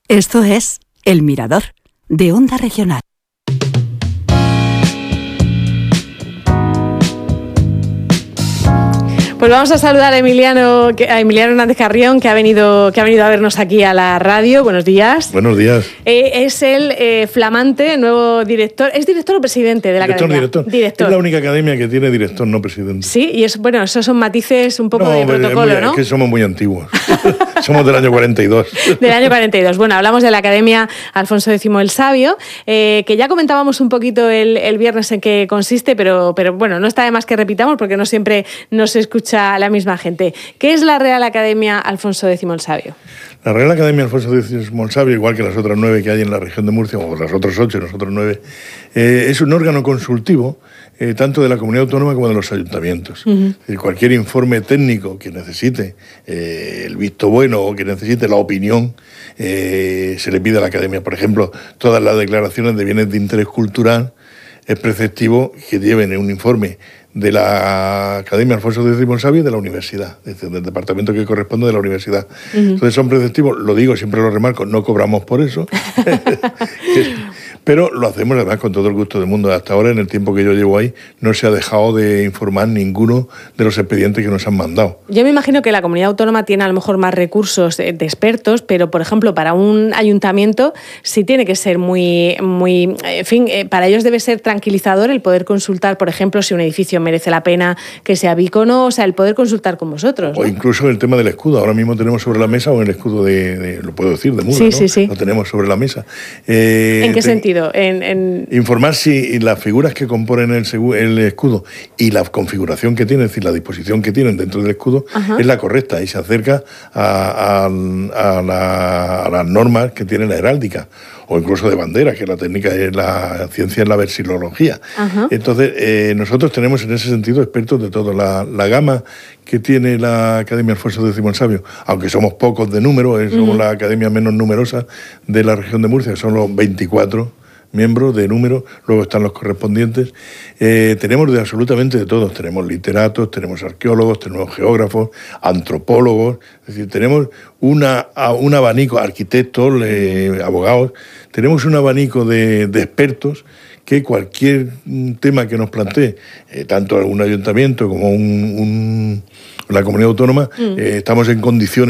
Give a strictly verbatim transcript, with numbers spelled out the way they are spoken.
Esto es El Mirador, de Onda Regional. Pues vamos a saludar a Emiliano, a Emiliano Hernández Carrión, que ha venido, que ha venido a vernos aquí a la radio. Buenos días. Buenos días. Eh, es el eh, flamante nuevo director. ¿Es director o presidente de la director, academia? Director, director. Es la única academia que tiene director, no presidente. Sí, y es, bueno, esos son matices un poco no, de protocolo, muy, ¿no? Es que somos muy antiguos. Somos del año cuarenta y dos. Del año cuarenta y dos. Bueno, hablamos de la Academia Alfonso X el Sabio, eh, que ya comentábamos un poquito el, el viernes en qué consiste, pero, pero bueno, no está de más que repitamos porque no siempre nos escucha la misma gente. ¿Qué es la Real Academia Alfonso X el Sabio? La Real Academia Alfonso X el Sabio, igual que las otras nueve que hay en la región de Murcia, o las otras ocho, nosotros nueve, eh, es un órgano consultivo eh, tanto de la comunidad autónoma como de los ayuntamientos. Uh-huh. Es decir, cualquier informe técnico que necesite eh, el visto bueno o que necesite la opinión, eh, se le pide a la Academia. Por ejemplo, todas las declaraciones de bienes de interés cultural es preceptivo que lleven un informe de la Academia Alfonso X el Sabio y de la universidad, es decir, del departamento que corresponde de la universidad. Uh-huh. Entonces son preceptivos, lo digo, siempre lo remarco, no cobramos por eso, pero lo hacemos además con todo el gusto del mundo. Hasta ahora, en el tiempo que yo llevo ahí, no se ha dejado de informar ninguno de los expedientes que nos han mandado. Yo me imagino que la comunidad autónoma tiene a lo mejor más recursos de expertos, pero por ejemplo, para un ayuntamiento sí tiene que ser muy, muy, en fin, para ellos debe ser tranquilizador el poder consultar, por ejemplo, si un edificio merece la pena que sea bicono, o sea, el poder consultar con vosotros, ¿no? O incluso el tema del escudo. Ahora mismo tenemos sobre la mesa, o el escudo de, de lo puedo decir, de Mura, sí, ¿no? Sí, sí. Lo tenemos sobre la mesa. Eh, ¿En qué te, sentido? En, en... Informar si las figuras que componen el, el escudo y la configuración que tienen, es decir, la disposición que tienen dentro del escudo, Ajá. es la correcta y se acerca a, a, a, la, a las normas que tiene la heráldica, o incluso de bandera, que la técnica es la ciencia, es la versilología. Ajá. Entonces, eh, nosotros tenemos en ese sentido expertos de todo. La, la gama que tiene la Academia Alfonso X el Sabio, aunque somos pocos de número, eh, somos uh-huh. la academia menos numerosa de la región de Murcia, son los veinticuatro miembros de número, luego están los correspondientes. Eh, tenemos de absolutamente de todos, tenemos literatos, tenemos arqueólogos, tenemos geógrafos, antropólogos, es decir, tenemos una, un abanico, arquitectos, eh, abogados, tenemos un abanico de, de expertos que cualquier tema que nos plantee, eh, tanto un ayuntamiento como un, un, la comunidad autónoma, mm. eh, estamos en condiciones